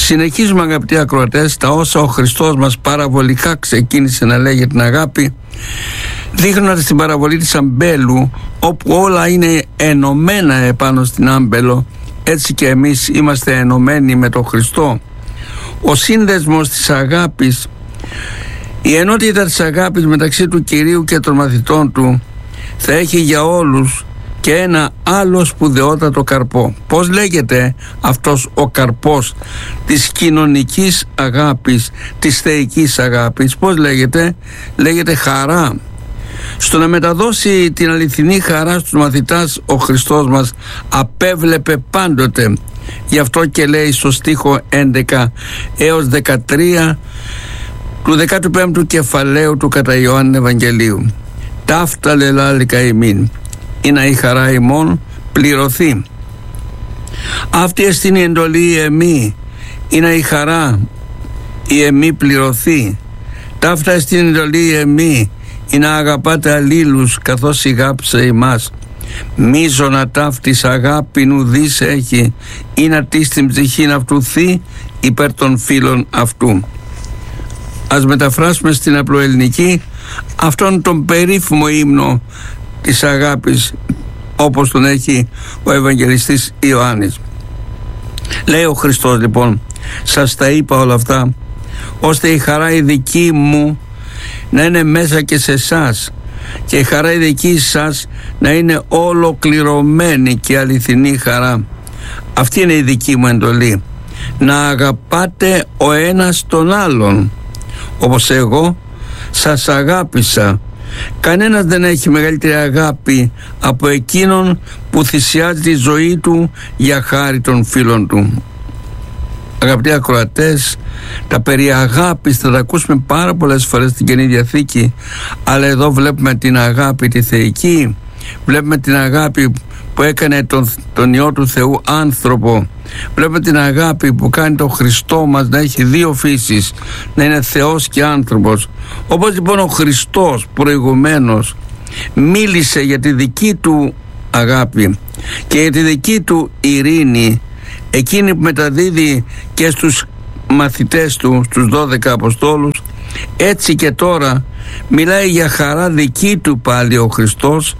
Συνεχίζουμε, αγαπητοί ακροατές, τα όσα ο Χριστός μας παραβολικά ξεκίνησε να λέει για την αγάπη, δείχνοντας την παραβολή της αμπέλου, όπου όλα είναι ενωμένα επάνω στην άμπελο. Έτσι και εμείς είμαστε ενωμένοι με τον Χριστό. Ο σύνδεσμος της αγάπης, η ενότητα της αγάπης μεταξύ του Κυρίου και των μαθητών του θα έχει για όλους και ένα άλλο σπουδαιότατο καρπό. Πώς λέγεται αυτός ο καρπός της κοινωνικής αγάπης, της θεϊκής αγάπης? Πώς λέγεται? Λέγεται χαρά. Στο να μεταδώσει την αληθινή χαρά στους μαθητάς, ο Χριστός μας απέβλεπε πάντοτε. Γι' αυτό και λέει στο στίχο 11 έως 13 του 15ου κεφαλαίου του κατά Ιωάννη Ευαγγελίου: «Ταύτα λελάλικα ημίν, είναι η χαρά ημών πληρωθεί. Αυτή εστίν η εντολή εμή, είναι η χαρά η εμή πληρωθεί. Ταύτα εστίν η εντολή εμή, είναι να αγαπάτε αλλήλους καθώς ηγάψε ημάς. Μίζωνα ταύτης αγάπη ουδής έχει, είναι ατί στην ψυχήν αυτού θύ υπέρ των φίλων αυτού». Ας μεταφράσουμε στην απλοελληνική αυτόν τον περίφημο ύμνο της αγάπης, όπως τον έχει ο Ευαγγελιστής Ιωάννης. Λέει ο Χριστός λοιπόν: «Σας τα είπα όλα αυτά, ώστε η χαρά η δική μου να είναι μέσα και σε εσάς και η χαρά η δική σας να είναι ολοκληρωμένη και αληθινή χαρά». Αυτή είναι η δική μου εντολή, να αγαπάτε ο ένας τον άλλον όπως εγώ σας αγάπησα. Κανένας δεν έχει μεγαλύτερη αγάπη από εκείνον που θυσιάζει τη ζωή του για χάρη των φίλων του. Αγαπητοί ακροατές, τα περί αγάπης θα τα ακούσουμε πάρα πολλές φορές στην Καινή Διαθήκη, αλλά εδώ βλέπουμε την αγάπη τη θεϊκή, βλέπουμε την αγάπη που έκανε τον Υιό του Θεού άνθρωπο, βλέπουμε την αγάπη που κάνει τον Χριστό μας να έχει δύο φύσεις, να είναι Θεός και άνθρωπος. Όπως λοιπόν ο Χριστός προηγουμένως μίλησε για τη δική του αγάπη και για τη δική του ειρήνη, εκείνη που μεταδίδει και στους μαθητές του, στους 12 Αποστόλους, έτσι και τώρα μιλάει για χαρά δική του πάλι ο Χριστός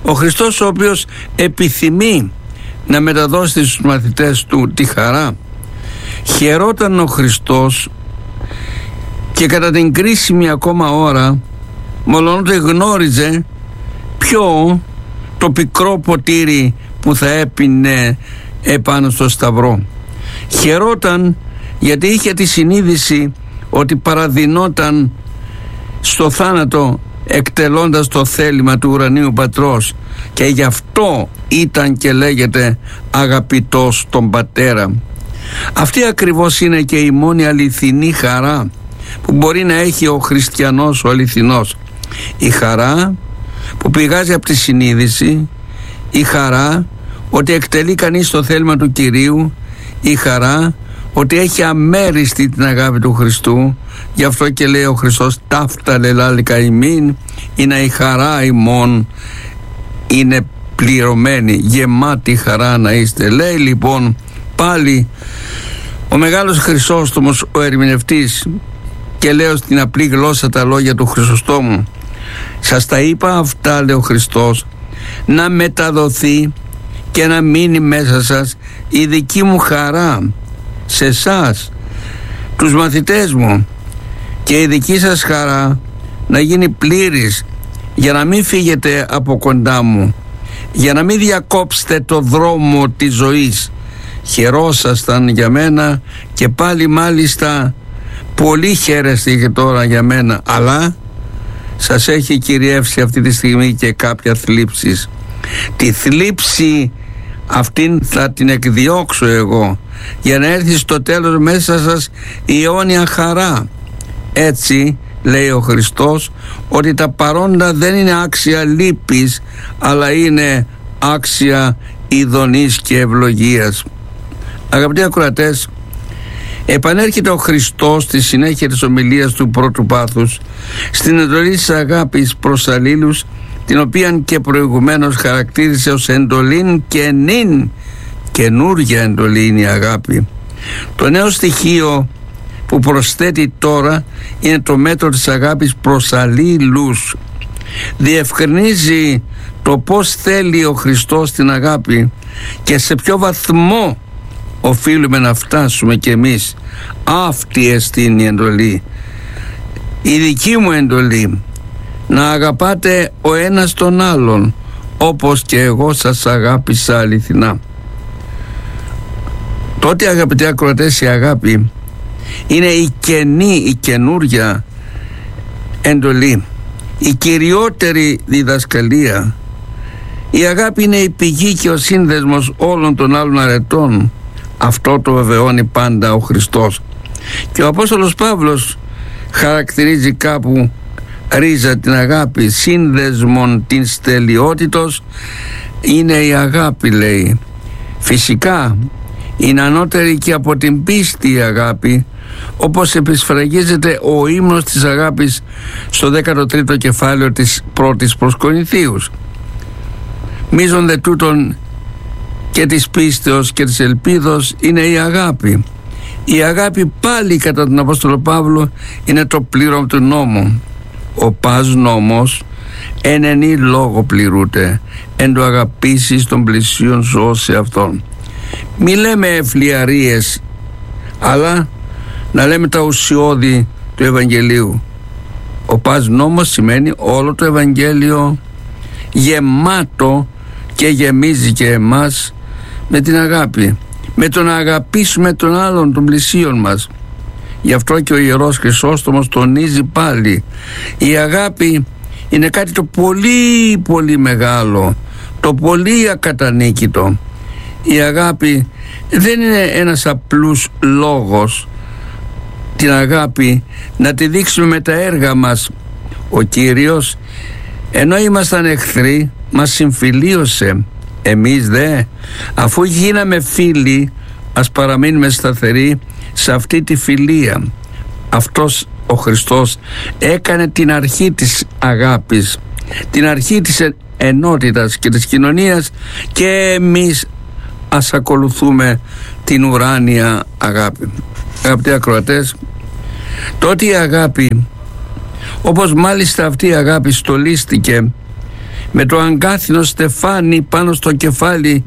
ο οποίος επιθυμεί να μεταδώσει στους μαθητές του τη χαρά. Χαιρόταν ο Χριστός και κατά την κρίσιμη ακόμα ώρα, μολονότι γνώριζε ποιο το πικρό ποτήρι που θα έπινε επάνω στο σταυρό. Χαιρόταν γιατί είχε τη συνείδηση ότι παραδεινόταν στο θάνατο εκτελώντας το θέλημα του ουρανίου Πατρός, και γι' αυτό ήταν και λέγεται αγαπητός τον Πατέρα. Αυτή ακριβώς είναι και η μόνη αληθινή χαρά που μπορεί να έχει ο χριστιανός ο αληθινός. Η χαρά που πηγάζει από τη συνείδηση, η χαρά ότι εκτελεί κανείς το θέλημα του Κυρίου, η χαρά ότι έχει αμέριστη την αγάπη του Χριστού. Γι' αυτό και λέει ο Χριστός: «Ταύτα λελάλικα ημίν, είναι η χαρά ημών, είναι πληρωμένη, γεμάτη χαρά να είστε». Λέει λοιπόν πάλι ο μεγάλος Χρυσόστομος, ο ερμηνευτής, και λέω στην απλή γλώσσα τα λόγια του Χρυσοστόμου: «Σας τα είπα αυτά», λέει ο Χριστός, «να μεταδοθεί και να μείνει μέσα σας η δική μου χαρά σε εσάς, τους μαθητές μου, και η δική σας χαρά να γίνει πλήρης, για να μην φύγετε από κοντά μου, για να μην διακόψετε το δρόμο της ζωής. Χαιρόσασταν για μένα και πάλι μάλιστα πολύ χαίρεστε και τώρα για μένα, αλλά σας έχει κυριεύσει αυτή τη στιγμή και κάποια θλίψεις. Τη θλίψη αυτήν θα την εκδιώξω εγώ, για να έρθει στο τέλος μέσα σας η αιώνια χαρά». Έτσι λέει ο Χριστός ότι τα παρόντα δεν είναι άξια λύπης, αλλά είναι άξια ειδονής και ευλογίας. Αγαπητοί ακροατές, επανέρχεται ο Χριστός στη συνέχεια της ομιλίας του πρώτου πάθους στην εντολή της αγάπης προς αλλήλους, την οποία και προηγουμένως χαρακτήρισε ως εντολήν και νυν. Καινούργια εντολή είναι η αγάπη. Το νέο στοιχείο που προσθέτει τώρα είναι το μέτρο της αγάπης προς αλλήλους. Διευκρινίζει το πώς θέλει ο Χριστός την αγάπη και σε ποιο βαθμό οφείλουμε να φτάσουμε κι εμείς. Αυτή εστίν η εντολή, η δική μου εντολή, να αγαπάτε ο ένας τον άλλον όπως και εγώ σας αγάπησα αληθινά. Τότε, αγαπητοί ακροατές, η αγάπη είναι η καινή, η καινούρια εντολή, η κυριότερη διδασκαλία. Η αγάπη είναι η πηγή και ο σύνδεσμος όλων των άλλων αρετών. Αυτό το βεβαιώνει πάντα ο Χριστός. Και ο Απόστολος Παύλος χαρακτηρίζει κάπου ρίζα την αγάπη. Σύνδεσμον της τελειότητος είναι η αγάπη, λέει. Φυσικά είναι ανώτερη και από την πίστη η αγάπη, όπως επισφραγίζεται ο ύμνος της αγάπης στο 13ο κεφάλαιο της πρώτης προς Κορινθίους. Μείζον δε τούτον και της πίστεως και της ελπίδος είναι η αγάπη. Η αγάπη πάλι κατά τον Απόστολο Παύλο είναι το πλήρωμα του νόμου. Ο πας νόμος εν ενή λόγο πληρούται, εν το αγαπήσεις των πλησίων σου ως σε αυτόν. Μη λέμε φλιαρίες, αλλά να λέμε τα ουσιώδη του Ευαγγελίου. Ο πας νόμος σημαίνει όλο το Ευαγγέλιο γεμάτο και γεμίζει και εμάς με την αγάπη, με το να αγαπήσουμε τον άλλον, τον πλησίον μας. Γι' αυτό και ο Ιερός Χρυσόστομος τονίζει πάλι, η αγάπη είναι κάτι το πολύ πολύ μεγάλο, το πολύ ακατανίκητο. Η αγάπη δεν είναι ένας απλούς λόγος. Την αγάπη να τη δείξουμε με τα έργα μας. Ο Κύριος, ενώ ήμασταν εχθροί, μας συμφιλίωσε. Εμείς δε, αφού γίναμε φίλοι, ας παραμείνουμε σταθεροί σε αυτή τη φιλία. Αυτός ο Χριστός έκανε την αρχή της αγάπης, την αρχή της ενότητας και της κοινωνίας, και εμείς ας ακολουθούμε την ουράνια αγάπη. Αγαπητοί ακροατές, τότε η αγάπη, όπως μάλιστα αυτή η αγάπη στολίστηκε με το αγκάθινο στεφάνι πάνω στο κεφάλι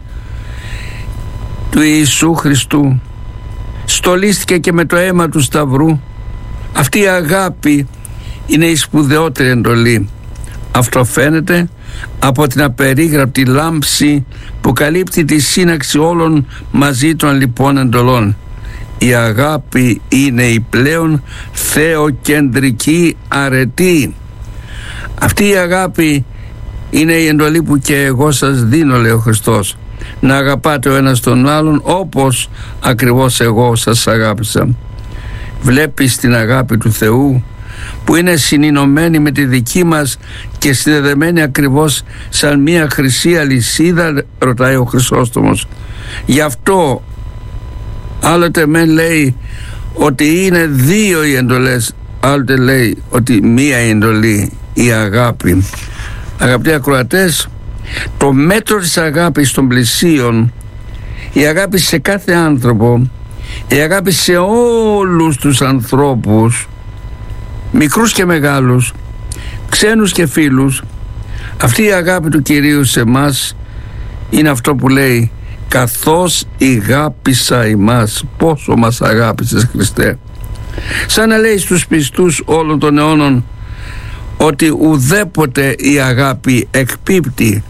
του Ιησού Χριστού, στολίστηκε και με το αίμα του Σταυρού, αυτή η αγάπη είναι η σπουδαιότερη εντολή. Αυτό φαίνεται από την απερίγραπτη λάμψη που καλύπτει τη σύναξη όλων μαζί των λοιπών εντολών. Η αγάπη είναι η πλέον θεοκεντρική αρετή. Αυτή η αγάπη είναι η εντολή που και εγώ σας δίνω, λέει ο Χριστός, να αγαπάτε ο ένας τον άλλον όπως ακριβώς εγώ σας αγάπησα. Βλέπεις την αγάπη του Θεού που είναι συνηνωμένη με τη δική μας και συνδεδεμένη ακριβώς σαν μια χρυσή αλυσίδα, ρωτάει ο Χρυσόστομος. Γι' αυτό άλλοτε μεν λέει ότι είναι δύο οι εντολές, άλλοτε λέει ότι μία η εντολή, η αγάπη. Αγαπητοί ακροατές, το μέτρο της αγάπης των πλησίων, η αγάπη σε κάθε άνθρωπο, η αγάπη σε όλους τους ανθρώπους, μικρούς και μεγάλους, ξένους και φίλους, αυτή η αγάπη του Κυρίου σε μας είναι αυτό που λέει, καθώς ηγάπησα ημάς. Πόσο μας αγάπησες, Χριστέ. Σαν να λέει στους πιστούς όλων των αιώνων ότι ουδέποτε η αγάπη εκπίπτει.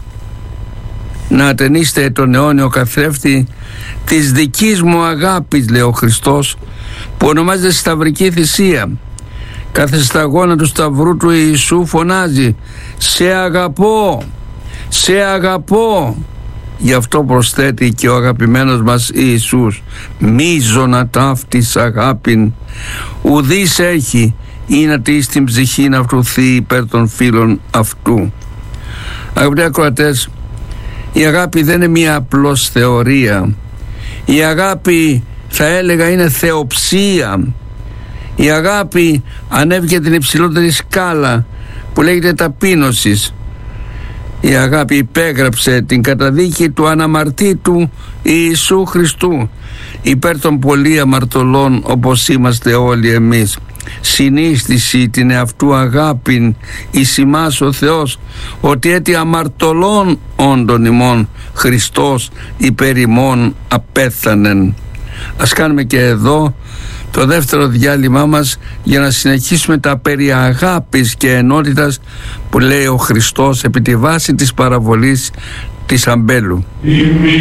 Να ατενίστε τον αιώνιο καθρέφτη της δικής μου αγάπης, λέει ο Χριστός, που ονομάζεται σταυρική θυσία. Κάθε σταγόνα του σταυρού του Ιησού φωνάζει, σε αγαπώ, σε αγαπώ. Γι' αυτό προσθέτει και ο αγαπημένος μας Ιησούς, μείζωνα ταύτης αγάπην ουδής έχει, ή να τι στην ψυχή να αυτουθεί υπέρ των φίλων αυτού. Αγαπητοί ακροατές, η αγάπη δεν είναι μία απλώς θεωρία. Η αγάπη, θα έλεγα, είναι θεοψία. Η αγάπη ανέβηκε την υψηλότερη σκάλα που λέγεται ταπείνωσης. η αγάπη υπέγραψε την καταδίκη του αναμαρτήτου Ιησού Χριστού υπέρ των πολλοί αμαρτωλών όπως είμαστε όλοι εμείς. Συνίστηση την εαυτού αγάπην εις ημάς ο Θεός, ότι έτι αμαρτωλών όντων ημών Χριστός υπέρ ημών απέθανεν. Ας κάνουμε και εδώ το δεύτερο διάλειμμα μας για να συνεχίσουμε τα περί αγάπης και ενότητας που λέει ο Χριστός επί τη βάση της παραβολής της Αμπέλου.